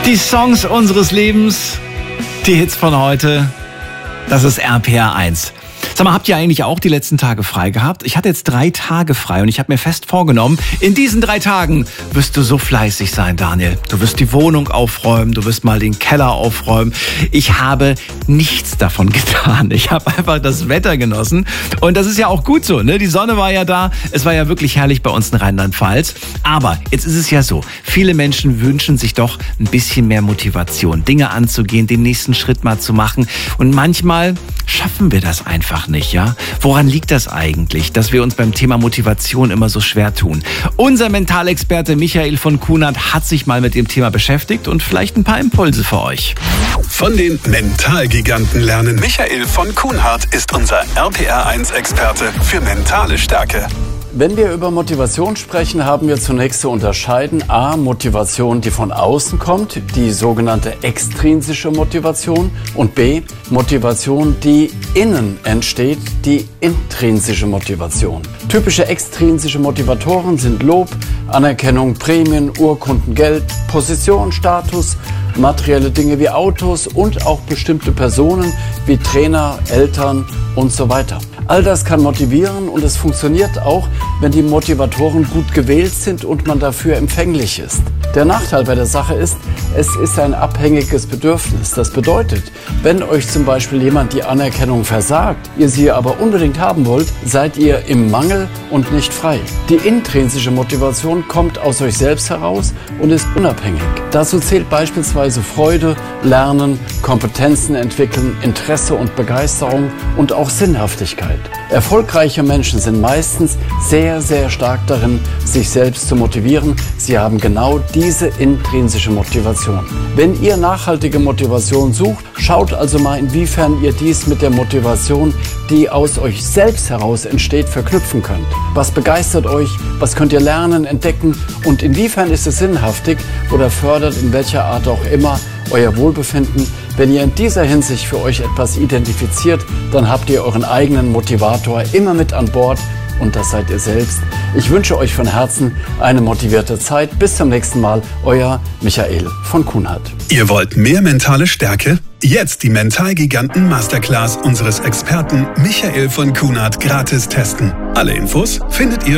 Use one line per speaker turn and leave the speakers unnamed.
Die Songs unseres Lebens, die Hits von heute, das ist RPR 1. Sag mal, habt ihr eigentlich auch die letzten Tage frei gehabt? Ich hatte jetzt 3 Tage frei und ich habe mir fest vorgenommen, in diesen 3 Tagen wirst du so fleißig sein, Daniel. Du wirst die Wohnung aufräumen, du wirst mal den Keller aufräumen. Ich habe nichts davon getan. Ich habe einfach das Wetter genossen und das ist ja auch gut so, ne? Die Sonne war ja da, es war ja wirklich herrlich bei uns in Rheinland-Pfalz. Aber jetzt ist es ja so, viele Menschen wünschen sich doch ein bisschen mehr Motivation, Dinge anzugehen, den nächsten Schritt mal zu machen und manchmal schaffen wir das einfach nicht, ja? Woran liegt das eigentlich, dass wir uns beim Thema Motivation immer so schwer tun? Unser Mentalexperte Michael von Kuhnert hat sich mal mit dem Thema beschäftigt und vielleicht ein paar Impulse für euch.
Von den Mentalgiganten lernen. Michael von Kuhnert ist unser RPR1-Experte für mentale Stärke.
Wenn wir über Motivation sprechen, haben wir zunächst zu unterscheiden: A, Motivation, die von außen kommt, die sogenannte extrinsische Motivation, und B, Motivation, die innen entsteht, die intrinsische Motivation. Typische extrinsische Motivatoren sind Lob, Anerkennung, Prämien, Urkunden, Geld, Position, Status, materielle Dinge wie Autos und auch bestimmte Personen wie Trainer, Eltern und so weiter. All das kann motivieren und es funktioniert auch, wenn die Motivatoren gut gewählt sind und man dafür empfänglich ist. Der Nachteil bei der Sache ist, es ist ein abhängiges Bedürfnis. Das bedeutet, wenn euch zum Beispiel jemand die Anerkennung versagt, ihr sie aber unbedingt haben wollt, seid ihr im Mangel und nicht frei. Die intrinsische Motivation kommt aus euch selbst heraus und ist unabhängig. Dazu zählt beispielsweise Freude, Lernen, Kompetenzen entwickeln, Interesse und Begeisterung und auch Sinnhaftigkeit. Erfolgreiche Menschen sind meistens sehr, sehr stark darin, sich selbst zu motivieren. Sie haben genau diese intrinsische Motivation. Wenn ihr nachhaltige Motivation sucht, schaut also mal, inwiefern ihr dies mit der Motivation, die aus euch selbst heraus entsteht, verknüpfen könnt. Was begeistert euch? Was könnt ihr lernen, entdecken? Und inwiefern ist es sinnhaftig oder fördert in welcher Art auch immer euer Wohlbefinden? Wenn ihr in dieser Hinsicht für euch etwas identifiziert, dann habt ihr euren eigenen Motivator immer mit an Bord und das seid ihr selbst. Ich wünsche euch von Herzen eine motivierte Zeit. Bis zum nächsten Mal, euer Michael von Kuhnert.
Ihr wollt mehr mentale Stärke? Jetzt die Mentalgiganten Masterclass unseres Experten Michael von Kuhnert gratis testen. Alle Infos findet ihr